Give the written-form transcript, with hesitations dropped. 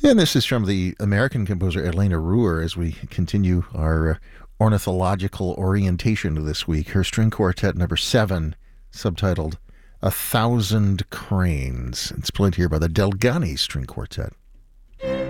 And this is from the American composer Elena Ruhr as we continue our ornithological orientation this week. Her string quartet number 7, subtitled A Thousand Cranes. It's played here by the Delgani String Quartet.